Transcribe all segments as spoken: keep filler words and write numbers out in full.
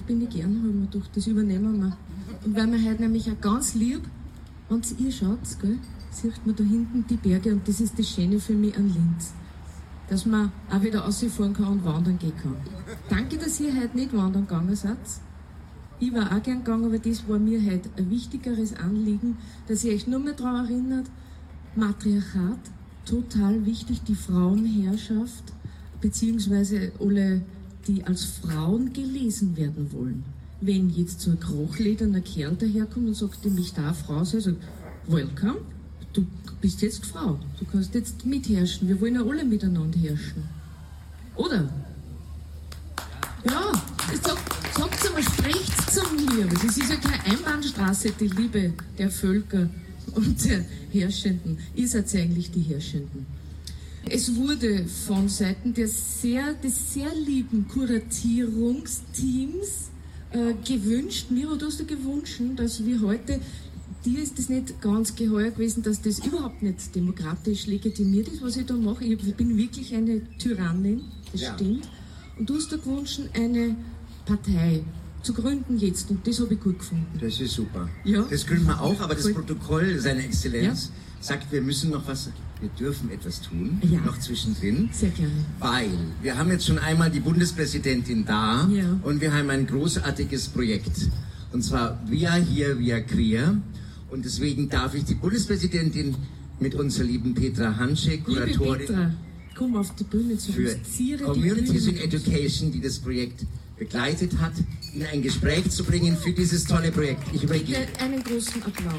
bin ich gern, haben wir gedacht, das übernehmen wir. Und weil wir heute nämlich auch ganz lieb, wenn ihr schaut, gell, sieht man da hinten die Berge und das ist das Schöne für mich an Linz. Dass man auch wieder rausfahren kann und wandern gehen kann. Danke, dass ihr heute nicht wandern gegangen seid. Ich war auch gern gegangen, aber das war mir heute ein wichtigeres Anliegen, dass ihr euch nur mehr daran erinnert, Matriarchat, total wichtig, die Frauenherrschaft, beziehungsweise alle, die als Frauen gelesen werden wollen. Wenn jetzt so ein krochlederner Kerl daherkommt und sagt, ich möchte auch eine Frau sein, sagt, welcome, du bist jetzt Frau, du kannst jetzt mitherrschen, wir wollen ja alle miteinander herrschen. Oder? Ja, sagt, sagt's einmal, sprecht's zu mir, das ist ja keine Einbahnstraße, die Liebe der Völker und der Herrschenden. Ihr seid eigentlich die Herrschenden. Es wurde von Seiten der sehr, des sehr lieben Kuratierungsteams äh, gewünscht, Miro, du hast ja gewünscht, dass wir heute, dir ist das nicht ganz geheuer gewesen, dass das überhaupt nicht demokratisch legitimiert ist, was ich da mache. Ich bin wirklich eine Tyrannin, das ja. Stimmt. Und du hast da gewünscht, eine Partei zu gründen jetzt, und das habe ich gut gefunden. Das ist super. Ja. Das gründen wir auch, aber das Protokoll, seine Exzellenz, ja. sagt, wir müssen noch was, wir dürfen etwas tun, ja. noch zwischendrin. Sehr gerne. Weil wir haben jetzt schon einmal die Bundespräsidentin da ja. und wir haben ein großartiges Projekt. Und zwar Wir hier, Wir queer. Und deswegen darf ich die Bundespräsidentin mit unserer lieben Petra Hanschek, Kuratorin, Liebe Petra, komm auf die Bühne zu für Communities in Education, die das Projekt begleitet hat, in ein Gespräch zu bringen für dieses tolle Projekt. Ich übergebe. Einen großen Applaus.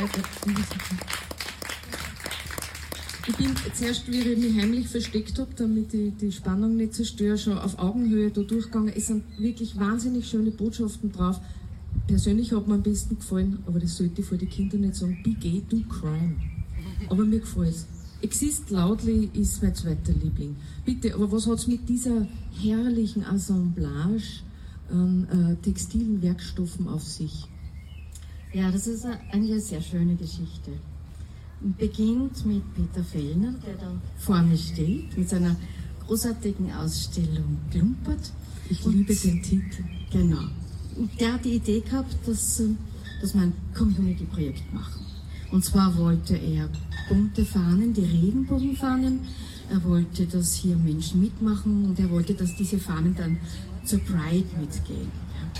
Ich bin zuerst, wie ich mich heimlich versteckt habe, damit ich die Spannung nicht zerstöre, schon auf Augenhöhe da durchgegangen. Es sind wirklich wahnsinnig schöne Botschaften drauf. Persönlich hat mir am besten gefallen, aber das sollte ich vor die Kinder nicht sagen, be gay, do crime. Aber mir gefällt es. Exist Loudly ist mein zweiter Liebling. Bitte, aber was hat es mit dieser herrlichen Assemblage an äh, textilen Werkstoffen auf sich? Ja, das ist eigentlich eine sehr schöne Geschichte. Beginnt mit Peter Fellner, der da vorne steht, mit seiner großartigen Ausstellung Klumpert. Ich liebe den Titel. Genau. Der hat die Idee gehabt, dass, dass wir ein Community-Projekt machen. Und zwar wollte er bunte Fahnen, die Regenbogenfahnen. Er wollte, dass hier Menschen mitmachen und er wollte, dass diese Fahnen dann zur Pride mitgehen.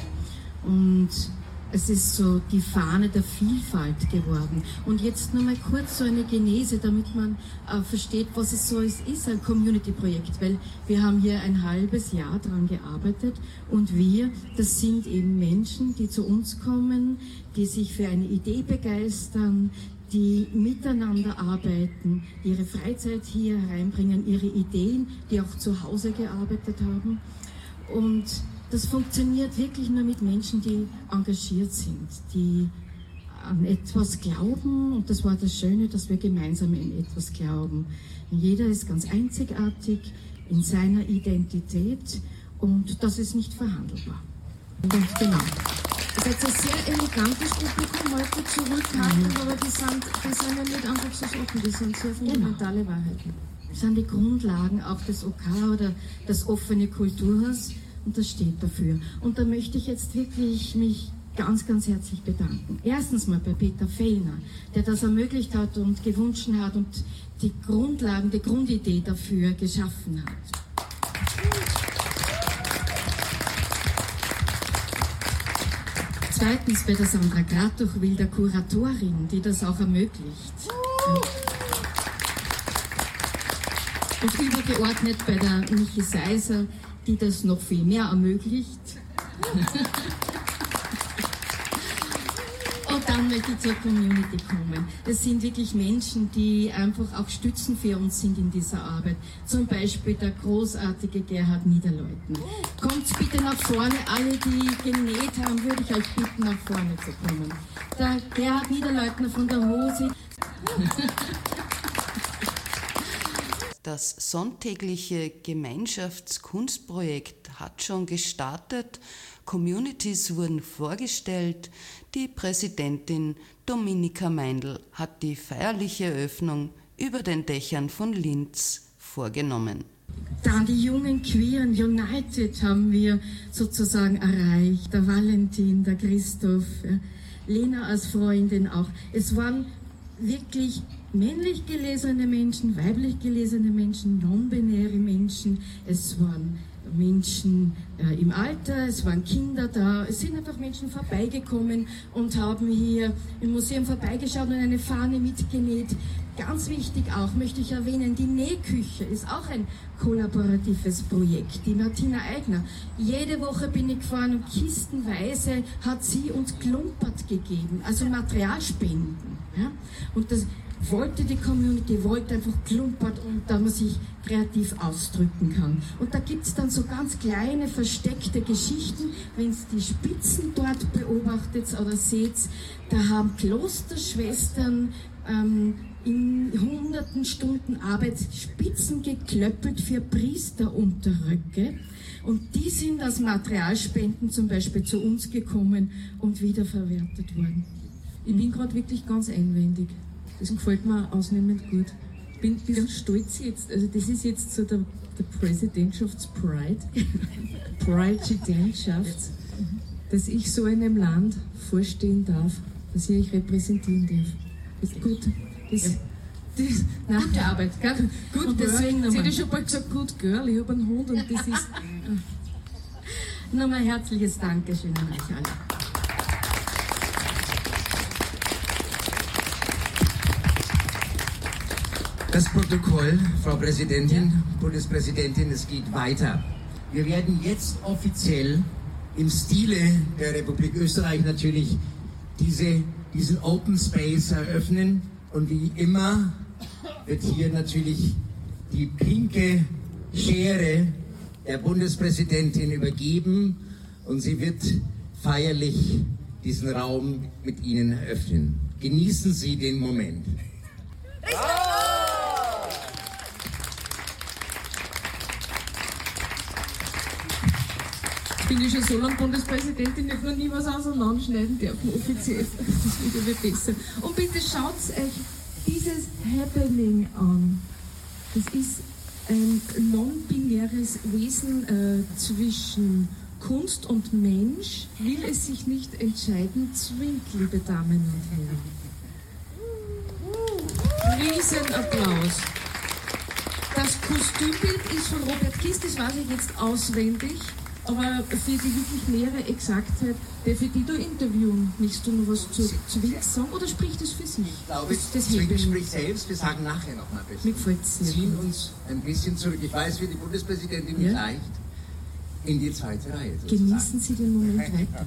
Und es ist so die Fahne der Vielfalt geworden. Und jetzt nur mal kurz so eine Genese, damit man äh, versteht, was es so ist, ist ein Community-Projekt. Weil wir haben hier ein halbes Jahr daran gearbeitet und wir, das sind eben Menschen, die zu uns kommen, die sich für eine Idee begeistern, die miteinander arbeiten, ihre Freizeit hier hereinbringen, ihre Ideen, die auch zu Hause gearbeitet haben. Und das funktioniert wirklich nur mit Menschen, die engagiert sind, die an etwas glauben. Und das war das Schöne, dass wir gemeinsam in etwas glauben. Jeder ist ganz einzigartig in seiner Identität und das ist nicht verhandelbar. Und genau. Ihr seid ein sehr elegantes Publikum heute zurückhaltend, mhm. aber die sind, die sind ja nicht einfach so Sachen, die sind sehr fundamentale genau. Wahrheiten. Das sind die Grundlagen auch des O K oder das offene Kulturhaus. Und das steht dafür. Und da möchte ich jetzt wirklich mich ganz, ganz herzlich bedanken. Erstens mal bei Peter Fellner, der das ermöglicht hat und gewünscht hat und die Grundlagen, die Grundidee dafür geschaffen hat. Zweitens bei der Sandra Kratochwil, der Kuratorin, die das auch ermöglicht. Und übergeordnet bei der Michi Seiser, die das noch viel mehr ermöglicht. Und dann möchte ich zur Community kommen. Das sind wirklich Menschen, die einfach auch Stützen für uns sind in dieser Arbeit. Zum Beispiel der großartige Gerhard Niederleutner. Kommt bitte nach vorne, alle, die genäht haben, würde ich euch bitten, nach vorne zu kommen. Der Gerhard Niederleutner von der Hose. Das sonntägliche Gemeinschaftskunstprojekt hat schon gestartet, Communities wurden vorgestellt, die Präsidentin Dominika Meindl hat die feierliche Eröffnung über den Dächern von Linz vorgenommen. Dann die jungen Queeren United haben wir sozusagen erreicht. Der Valentin, der Christoph, Lena als Freundin auch. Es waren wirklich männlich gelesene Menschen, weiblich gelesene Menschen, non-binäre Menschen. Es waren Menschen äh, im Alter, es waren Kinder da. Es sind einfach Menschen vorbeigekommen und haben hier im Museum vorbeigeschaut und eine Fahne mitgenäht. Ganz wichtig auch, möchte ich erwähnen, die Nähküche ist auch ein kollaboratives Projekt. Die Martina Eigner. Jede Woche bin ich gefahren und kistenweise hat sie uns Klumpert gegeben, also Materialspenden. Ja? Und das wollte die Community, wollte einfach Klumpert, und da man sich kreativ ausdrücken kann. Und da gibt es dann so ganz kleine, versteckte Geschichten, wenn ihr die Spitzen dort beobachtet oder seht, da haben Klosterschwestern ähm, in hunderten Stunden Arbeit Spitzen geklöppelt für Priesterunterröcke. Und die sind als Materialspenden zum Beispiel zu uns gekommen und wiederverwertet worden. Ich bin gerade wirklich ganz einwendig. Das gefällt mir ausnehmend gut. Ich bin ein bisschen stolz jetzt, also das ist jetzt so der, der Präsidentschaftspride, Präsidentschaft, dass ich so einem Land vorstehen darf, dass ich euch repräsentieren darf. Das ist gut. Das, das, nein, gute Arbeit, gell? Gut, und deswegen nochmal. Sie hat schon bald gesagt, gut Girl, ich habe einen Hund und das ist... Nochmal herzliches Dankeschön an euch alle. Das Protokoll, Frau Präsidentin, Bundespräsidentin, es geht weiter. Wir werden jetzt offiziell im Stile der Republik Österreich natürlich diese, diesen Open Space eröffnen. Und wie immer wird hier natürlich die pinke Schere der Bundespräsidentin übergeben und sie wird feierlich diesen Raum mit Ihnen eröffnen. Genießen Sie den Moment. Ich bin ja schon so lange Bundespräsidentin, ich habe noch nie was auseinanderschneiden dürfen, offiziell. Das wird aber besser. Und bitte schaut euch dieses Happening an. Das ist ein non-binäres Wesen äh, zwischen Kunst und Mensch, will es sich nicht entscheiden, zwingt, liebe Damen und Herren. Riesenapplaus. Das Kostümbild ist von Robert Kiss, das weiß ich jetzt auswendig. Aber für die wirklich nähere Exaktheit, darf ich die da interviewen? Möchtest du noch was zu Zwink sagen oder spricht das für sich? Ich glaube, das, das Zwink spricht selbst, wir sagen nachher noch mal besser. Mir gefällt es sehr. Ziehen uns ein bisschen zurück. Ich weiß, wie die Bundespräsidentin ja? leicht in die zweite Reihe. Sozusagen. Genießen Sie den Moment weiter.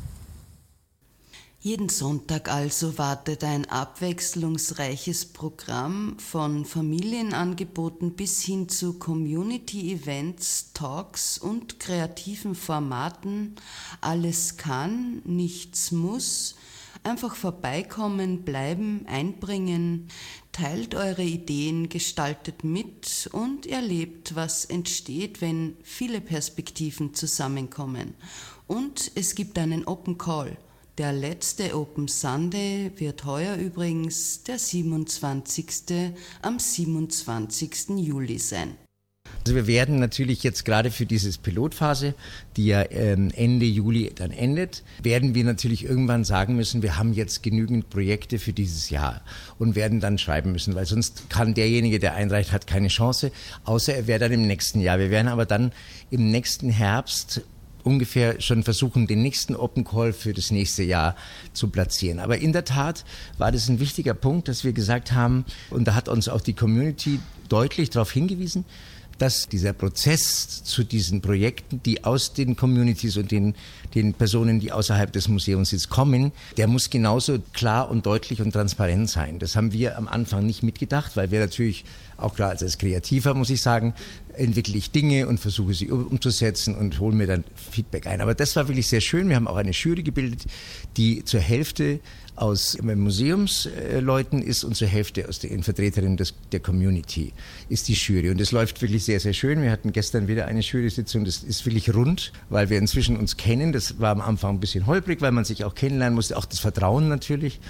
Jeden Sonntag also wartet ein abwechslungsreiches Programm von Familienangeboten bis hin zu Community-Events, Talks und kreativen Formaten. Alles kann, nichts muss. Einfach vorbeikommen, bleiben, einbringen. Teilt eure Ideen, gestaltet mit und erlebt, was entsteht, wenn viele Perspektiven zusammenkommen. Und es gibt einen Open Call. Der letzte Open Sunday wird heuer übrigens der siebenundzwanzigste am siebenundzwanzigsten Juli sein. Also wir werden natürlich jetzt gerade für diese Pilotphase, die ja ähm, Ende Juli dann endet, werden wir natürlich irgendwann sagen müssen, wir haben jetzt genügend Projekte für dieses Jahr und werden dann schreiben müssen, weil sonst kann derjenige, der einreicht, hat keine Chance, außer er wäre dann im nächsten Jahr. Wir werden aber dann im nächsten Herbst ungefähr schon versuchen, den nächsten Open Call für das nächste Jahr zu platzieren. Aber in der Tat war das ein wichtiger Punkt, dass wir gesagt haben, und da hat uns auch die Community deutlich darauf hingewiesen, dass dieser Prozess zu diesen Projekten, die aus den Communities und den, den Personen, die außerhalb des Museums jetzt kommen, der muss genauso klar und deutlich und transparent sein. Das haben wir am Anfang nicht mitgedacht, weil wir natürlich, auch klar als Kreativer, muss ich sagen, entwickle ich Dinge und versuche sie umzusetzen und hole mir dann Feedback ein. Aber das war wirklich sehr schön. Wir haben auch eine Jury gebildet, die zur Hälfte aus Museumsleuten ist und zur Hälfte aus den Vertreterinnen des, der Community ist die Jury. Und das läuft wirklich sehr, sehr schön. Wir hatten gestern wieder eine Jury-Sitzung. Das ist wirklich rund, weil wir inzwischen uns kennen. Das war am Anfang ein bisschen holprig, weil man sich auch kennenlernen musste. Auch das Vertrauen natürlich.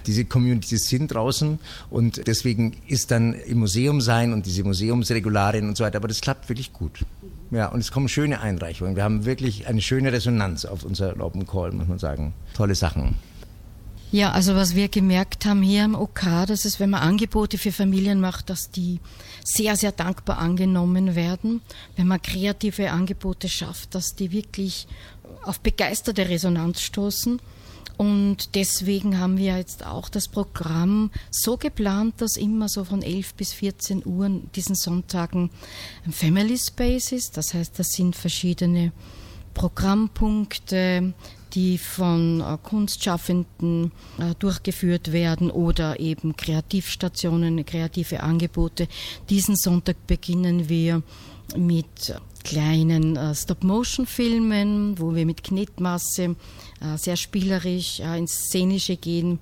diese Communities sind draußen und deswegen ist dann im Museum sein und diese Museumsregularien und so weiter, aber das klappt wirklich gut. Ja, und es kommen schöne Einreichungen. Wir haben wirklich eine schöne Resonanz auf unser Open Call, muss man sagen. Tolle Sachen. Ja, also was wir gemerkt haben hier am O K, dass es, wenn man Angebote für Familien macht, dass die sehr, sehr dankbar angenommen werden. Wenn man kreative Angebote schafft, dass die wirklich auf begeisterte Resonanz stoßen. Und deswegen haben wir jetzt auch das Programm so geplant, dass immer so von elf bis vierzehn Uhr diesen Sonntagen ein Family Space ist. Das heißt, das sind verschiedene Programmpunkte, die von äh, Kunstschaffenden äh, durchgeführt werden oder eben Kreativstationen, kreative Angebote. Diesen Sonntag beginnen wir mit kleinen äh, Stop-Motion-Filmen, wo wir mit Knetmasse äh, sehr spielerisch äh, ins Szenische gehen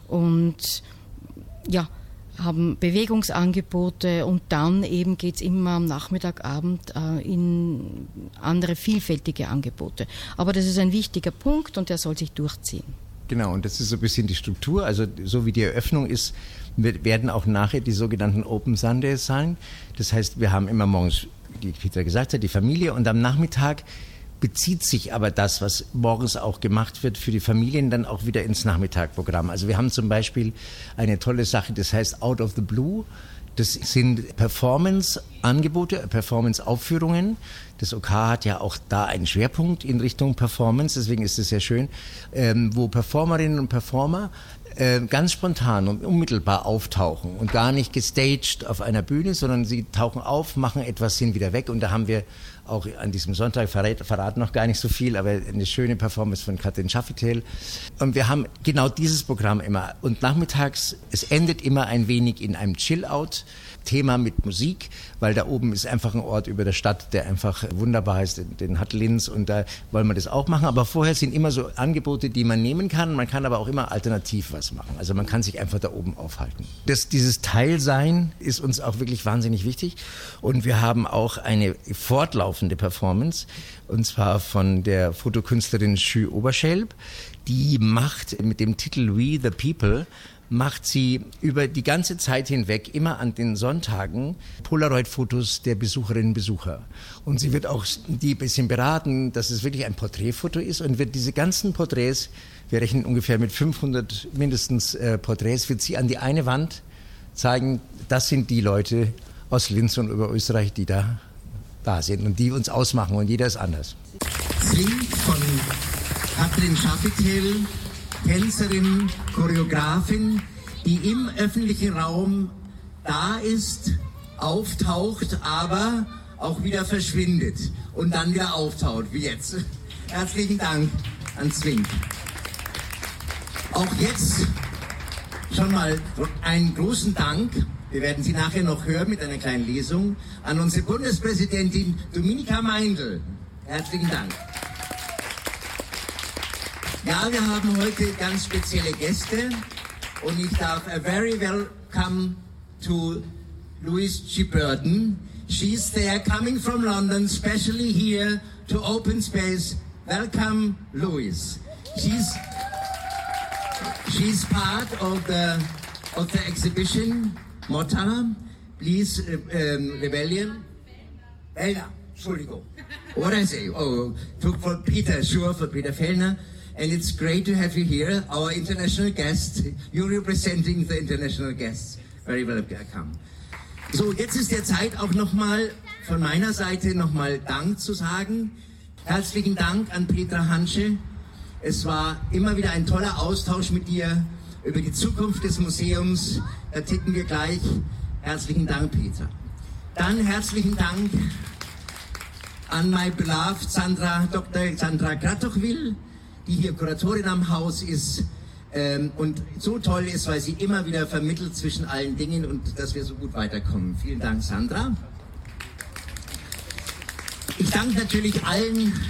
und ja, haben Bewegungsangebote und dann eben geht es immer am Nachmittagabend äh, in andere vielfältige Angebote. Aber das ist ein wichtiger Punkt und der soll sich durchziehen. Genau, und das ist so ein bisschen die Struktur. Also so wie die Eröffnung ist, werden auch nachher die sogenannten Open Sundays sein. Das heißt, wir haben immer morgens, wie Petra gesagt hat, die Familie und am Nachmittag bezieht sich aber das, was morgens auch gemacht wird, für die Familien dann auch wieder ins Nachmittagprogramm. Also wir haben zum Beispiel eine tolle Sache, das heißt Out of the Blue. Das sind Performance-Angebote, Performance-Aufführungen. Das O K hat ja auch da einen Schwerpunkt in Richtung Performance, deswegen ist es sehr schön, ähm, wo Performerinnen und Performer äh, ganz spontan und unmittelbar auftauchen und gar nicht gestaged auf einer Bühne, sondern sie tauchen auf, machen etwas, sind wieder weg und da haben wir auch an diesem Sonntag, verrät, verraten noch gar nicht so viel, aber eine schöne Performance von Katrin Schaffitel. Und wir haben genau dieses Programm immer. Und nachmittags, es endet immer ein wenig in einem Chill-Out. Thema mit Musik, weil da oben ist einfach ein Ort über der Stadt, der einfach wunderbar ist, den, den hat Linz und da wollen wir das auch machen. Aber vorher sind immer so Angebote, die man nehmen kann. Man kann aber auch immer alternativ was machen. Also man kann sich einfach da oben aufhalten. Das, dieses Teilsein ist uns auch wirklich wahnsinnig wichtig. Und wir haben auch eine fortlaufende Performance und zwar von der Fotokünstlerin Schü Oberschelb. Die macht mit dem Titel We the People macht sie über die ganze Zeit hinweg immer an den Sonntagen Polaroid-Fotos der Besucherinnen und Besucher. Und sie wird auch die ein bisschen beraten, dass es wirklich ein Porträtfoto ist und wird diese ganzen Porträts, wir rechnen ungefähr mit fünfhundert mindestens äh, Porträts, wird sie an die eine Wand zeigen, das sind die Leute aus Linz und über Österreich, die da, da sind und die uns ausmachen und jeder ist anders. Swing von Katrin Schaffitel, Tänzerin, Choreografin, die im öffentlichen Raum da ist, auftaucht, aber auch wieder verschwindet und dann wieder auftaucht, wie jetzt. Herzlichen Dank an Swing. Auch jetzt schon mal einen großen Dank, wir werden Sie nachher noch hören mit einer kleinen Lesung, an unsere Bundespräsidentin Dominika Meindl. Herzlichen Dank. Ja, wir haben heute ganz spezielle Gäste und ich darf a very welcome to Louise G. Burton. She's there coming from London, especially here to Open Space. Welcome, Louise. She's she's part of the of the exhibition Motta, Please uh, um, Rebellion. Fellner, Entschuldigung. What I say? Oh, took for Peter, sure for Peter Fellner. And it's great to have you here, our international guest. You're representing the international guests. Very welcome. So, jetzt ist der Zeit auch nochmal von meiner Seite nochmal Dank zu sagen. Herzlichen Dank an Petra Hansche. Es war immer wieder ein toller Austausch mit dir über die Zukunft des Museums. Da ticken wir gleich. Herzlichen Dank, Petra. Dann herzlichen Dank an my beloved Sandra, Doktor Sandra Kratochwil, die hier Kuratorin am Haus ist ähm, und so toll ist, weil sie immer wieder vermittelt zwischen allen Dingen und dass wir so gut weiterkommen. Vielen Dank, Sandra. Ich danke natürlich allen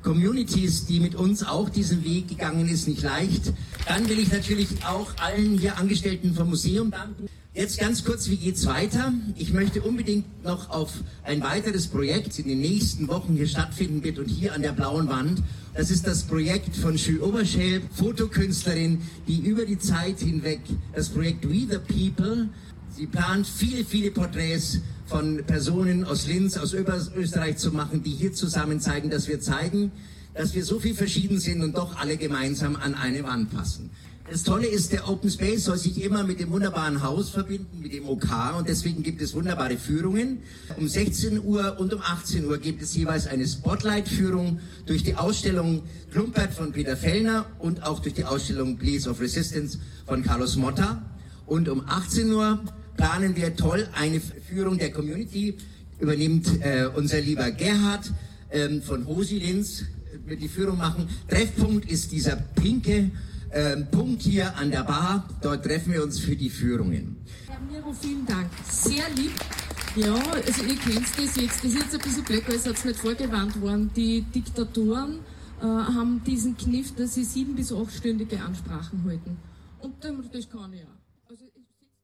Communities, die mit uns auch diesen Weg gegangen ist, nicht leicht. Dann will ich natürlich auch allen hier Angestellten vom Museum danken. Jetzt ganz kurz, wie geht's weiter? Ich möchte unbedingt noch auf ein weiteres Projekt, das in den nächsten Wochen hier stattfinden wird und hier an der blauen Wand. Das ist das Projekt von Jules Oberschelp, Fotokünstlerin, die über die Zeit hinweg das Projekt We the People, sie plant viele, viele Porträts von Personen aus Linz, aus Österreich zu machen, die hier zusammen zeigen, dass wir zeigen, dass wir so viel verschieden sind und doch alle gemeinsam an eine Wand passen. Das Tolle ist, der Open Space soll sich immer mit dem wunderbaren Haus verbinden, mit dem O K, und deswegen gibt es wunderbare Führungen. Um sechzehn Uhr und um achtzehn Uhr gibt es jeweils eine Spotlight-Führung durch die Ausstellung Klumpert von Peter Fellner und auch durch die Ausstellung Place of Resistance von Carlos Motta. Und um achtzehn Uhr planen wir toll eine Führung der Community, übernimmt äh, unser lieber Gerhard ähm, von Hosi Linz, wird die Führung machen. Treffpunkt ist dieser pinke Ähm, Punkt hier an der Bar, dort treffen wir uns für die Führungen. Herr Miro, vielen Dank. Sehr lieb. Ja, also ihr kennt das jetzt, das ist jetzt ein bisschen blöd, weil es jetzt nicht vorgewarnt worden. Die Diktatoren äh, haben diesen Kniff, dass sie sieben- bis achtstündige Ansprachen halten. Und das kann ich auch. Also, ich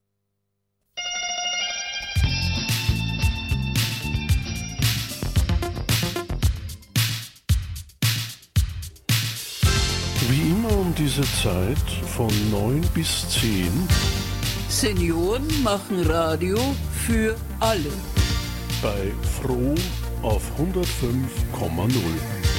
Wie immer um diese Zeit von neun bis zehn. Senioren machen Radio für alle. Bei Froh auf hundertfünf Komma null.